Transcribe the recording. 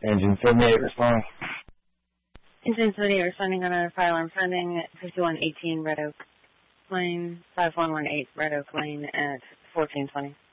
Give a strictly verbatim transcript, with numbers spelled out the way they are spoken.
Engine seventy-eight responding. Engine seventy-eight responding on our fire alarm finding fifty-one eighteen Red Oak Lane, five one one eight Red Oak Lane at fourteen twenty.